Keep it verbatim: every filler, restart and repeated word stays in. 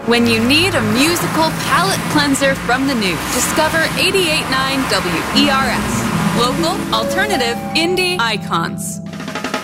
When you need a musical palate cleanser from the new, discover eighty-eight point nine W E R S. Local, alternative, indie icons.